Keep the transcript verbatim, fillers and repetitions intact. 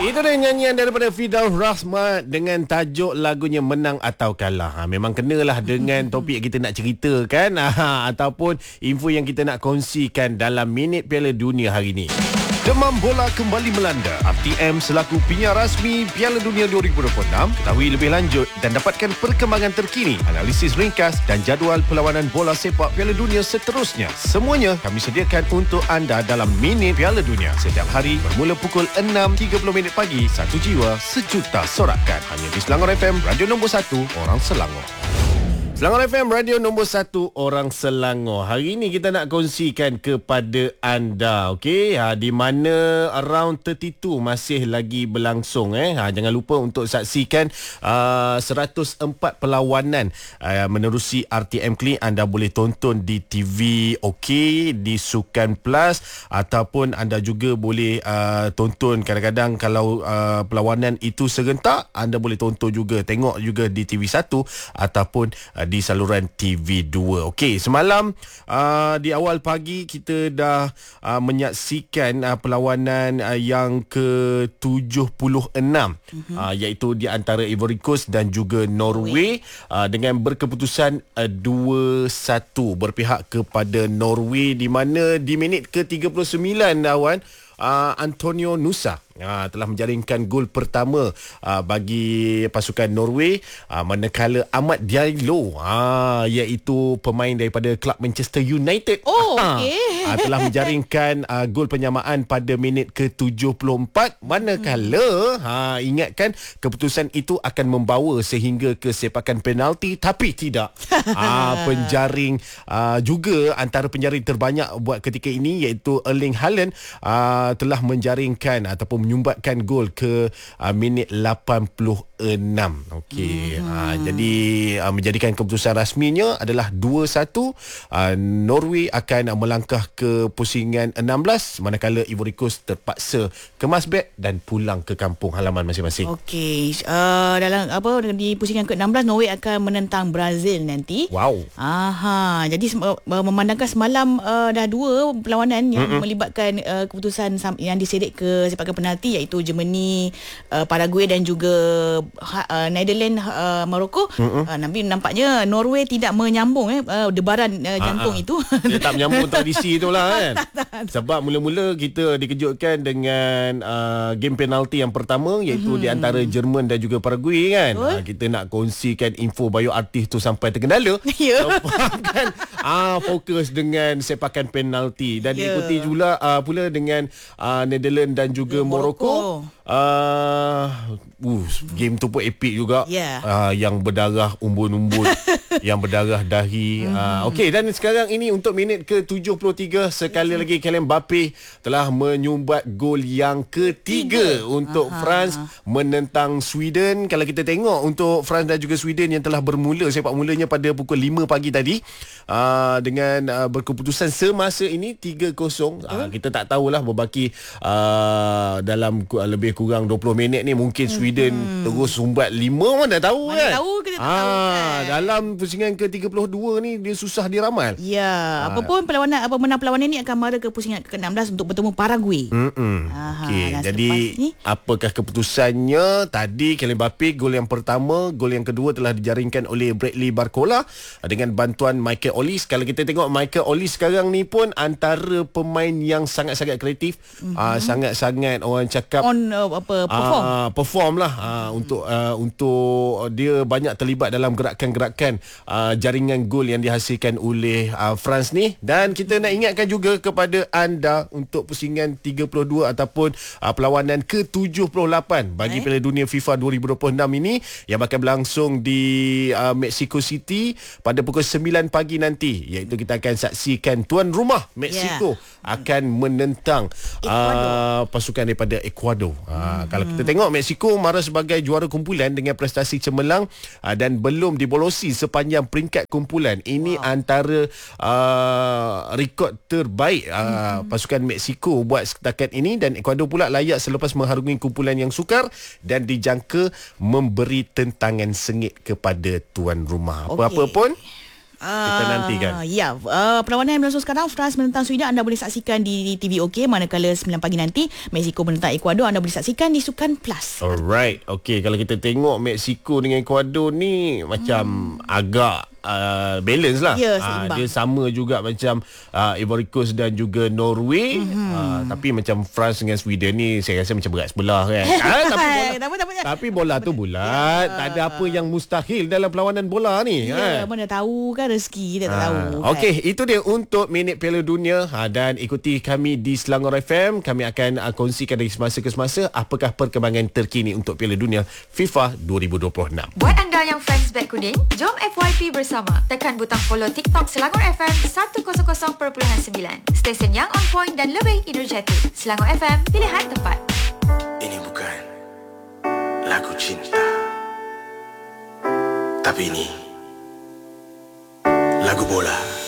Itu dia nyanyian daripada Firdaus Rahmat dengan tajuk lagunya Menang atau Kalah. Ha, memang kenalah dengan topik yang kita nak ceritakan ha, ataupun info yang kita nak kongsikan dalam Minit Piala Dunia hari ini. Demam bola kembali melanda. R T M selaku penyiar rasmi Piala Dunia dua ribu dua puluh enam ketahui lebih lanjut dan dapatkan perkembangan terkini, analisis ringkas dan jadual perlawanan bola sepak Piala Dunia seterusnya. Semuanya kami sediakan untuk anda dalam Minit Piala Dunia setiap hari bermula pukul enam tiga puluh minit pagi. Satu jiwa, sejuta sorakan. Hanya di Selangor F M, radio nombor satu orang Selangor. Selangor F M, radio nombor satu orang Selangor. Hari ini kita nak kongsikan kepada anda, okey, ha, di mana Around tiga puluh dua masih lagi berlangsung. Eh. Ha, jangan lupa untuk saksikan uh, seratus empat perlawanan uh, menerusi R T M Klik. Anda boleh tonton di T V OK, di Sukan Plus, ataupun anda juga boleh uh, tonton kadang-kadang kalau uh, perlawanan itu serentak, anda boleh tonton juga, tengok juga di T V satu ataupun uh, di saluran T V dua. Okey, semalam uh, di awal pagi kita dah uh, menyaksikan uh, perlawanan uh, yang ke tujuh puluh enam mm-hmm. uh, iaitu di antara Ivory Coast dan juga Norway uh, dengan berkeputusan uh, dua satu berpihak kepada Norway, di mana di minit ke tiga puluh sembilan lawan uh, Antonio Nusa Uh, telah menjaringkan gol pertama uh, bagi pasukan Norway, uh, manakala Amad Diallo uh, iaitu pemain daripada klub Manchester United oh, okay. uh, telah menjaringkan uh, gol penyamaan pada minit ke tujuh puluh empat, manakala uh, ingatkan keputusan itu akan membawa sehingga ke sepakan penalti, tapi tidak. uh, penjaring uh, juga antara penjaring terbanyak buat ketika ini iaitu Erling Haaland uh, telah menjaringkan ataupun menyumbatkan gol ke uh, minit lapan puluh enam. Okey. Hmm. Uh, jadi uh, menjadikan keputusan rasminya adalah dua satu. Uh, Norway akan uh, melangkah ke pusingan enam belas, manakala Ivory Coast terpaksa kemas beg dan pulang ke kampung halaman masing-masing. Okey. Uh, dalam apa di pusingan ke enam belas, Norway akan menentang Brazil nanti. Wow. Aha. Jadi uh, memandangkan semalam uh, dah dua perlawanan yang Mm-mm. melibatkan uh, keputusan yang disedek ke sepakan penalti, iaitu Germany, uh, Paraguay dan juga uh, Netherlands, uh, Morocco. Uh, Nabi nampaknya Norway tidak menyambung eh uh, debaran uh, jantung Ha-ha. itu. Dia tak menyambung tradisi itulah kan. Sebab mula-mula kita dikejutkan dengan uh, game penalti yang pertama, iaitu hmm. di antara Jerman dan juga Paraguay kan. Uh, kita nak kongsikan info bio artis tu sampai terkendala. Ya. So, kan ah fokus dengan sepakan penalti dan yeah. diikuti pula uh, pula dengan uh, Netherlands dan juga yeah, Morocco. Morocco. Uh, uh, game tu pun epik juga. Yeah. Uh, yang berdarah umbun-umbun, yang berdarah dahi. Mm. Uh, Okey, dan sekarang ini untuk minit ke tujuh puluh tiga, sekali mm. lagi Kylian Mbappe telah menyumbat gol yang ketiga Tiga. untuk Aha. France menentang Sweden. Kalau kita tengok untuk France dan juga Sweden yang telah bermula sepak mulanya pada pukul lima pagi tadi uh, dengan uh, berkeputusan semasa ini tiga kosong. Uh, kita tak tahulah berbaki uh, dalam uh, lebih kurang dua puluh minit ni mungkin Sweden hmm. terus sumbat lima, mana tahu mana kan. tahu kita tak ah, tahu kan. Dalam pusingan ke tiga puluh dua ni dia susah diramal. Ya, ah. apapun perlawanan apa menang perlawanan ini akan mara ke pusingan ke enam belas untuk bertemu Paraguay. Okey, jadi apakah keputusannya? Tadi Kylian Mbappe gol yang pertama, gol yang kedua telah dijaringkan oleh Bradley Barcola dengan bantuan Michael Olise. Kalau kita tengok Michael Olise sekarang ni pun antara pemain yang sangat-sangat kreatif, mm-hmm. uh, sangat-sangat orang cakap on uh, apa perform uh, perform lah uh, hmm. untuk uh, untuk dia banyak terlibat dalam gerakan-gerakan uh, jaringan gol yang dihasilkan oleh uh, France ni. Dan kita nak ingatkan juga kepada anda untuk pusingan tiga puluh dua ataupun uh, perlawanan ke tujuh puluh lapan bagi eh? Piala Dunia FIFA dua ribu dua puluh enam ini yang akan berlangsung di uh, Mexico City pada pukul sembilan pagi nanti, iaitu kita akan saksikan tuan rumah Mexico yeah. akan menentang uh, pasukan daripada Ecuador. Uh, hmm. Kalau kita tengok Mexico mara sebagai juara kumpulan dengan prestasi cemerlang uh, dan belum dibolosi sepanjang peringkat kumpulan. Ini wow. antara uh, rekod terbaik uh, hmm. pasukan Mexico buat setakat ini, dan Ecuador pula layak selepas mengharungi kumpulan yang sukar dan dijangka memberi tentangan sengit kepada tuan rumah. Okay. Apa-apa pun Kita nantikan. Ya, uh, perlawanan yang berlangsung sekarang, France menentang Sweden, anda boleh saksikan di, di T V OK, manakala sembilan pagi nanti Mexico menentang Ecuador, anda boleh saksikan di Sukan Plus. Alright. Okay, kalau kita tengok Mexico dengan Ecuador ni macam hmm. agak uh, balance lah. Ya, uh, seimbang. dia sama juga macam uh, Ivory Coast dan juga Norway. Mm-hmm. Uh, tapi macam France dengan Sweden ni saya rasa macam berat sebelah kan. ah, tapi bola, tak apa, tak apa. tapi bola tu bulat. Ya. Tak ada apa yang mustahil dalam perlawanan bola ni. Ya, kan? mana tahu kan rezeki kita tak Ah, tahu. Okey, kan? itu dia untuk Minit Piala Dunia. Ha, dan ikuti kami di Selangor F M. Kami akan uh, kongsikan dari semasa ke semasa apakah perkembangan terkini untuk Piala Dunia FIFA dua ribu dua puluh enam. Buat anda yang fans Bet Kuning, jom F Y P bersama. Tekan butang follow TikTok Selangor F M seratus perpuluhan sembilan. Stesen yang on point dan lebih energetik. Selangor F M, pilihan tepat. Ini bukan lagu cinta, tapi ini lagu bola.